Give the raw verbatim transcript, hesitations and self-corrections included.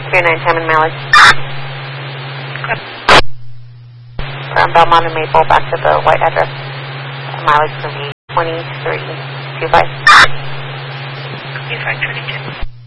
three nine time and mileage. From Belmont and Maple back to the white address. Mileage is going to be twenty-three twenty-five. twenty-five twenty-two.